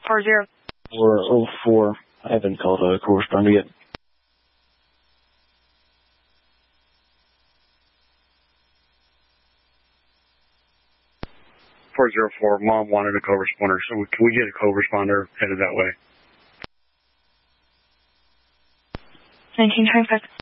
404. I haven't called a correspondent yet. 404, Mom wanted a co-responder, so can we get a co-responder headed that way? 1925.